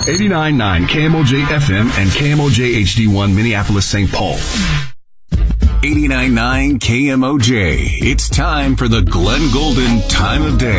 89.9 KMOJ FM and KMOJ HD1 Minneapolis, St. Paul. 89.9 KMOJ. It's time for the Glenn Golden Time of Day.